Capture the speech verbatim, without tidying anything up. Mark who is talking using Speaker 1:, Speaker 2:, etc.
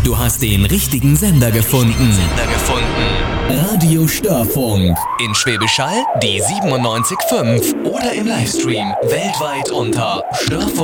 Speaker 1: Du hast den richtigen Sender gefunden. Sender gefunden. Radio Störfunk. In Schwäbisch Hall die siebenundneunzig Komma fünf oder im Livestream weltweit unter störfunk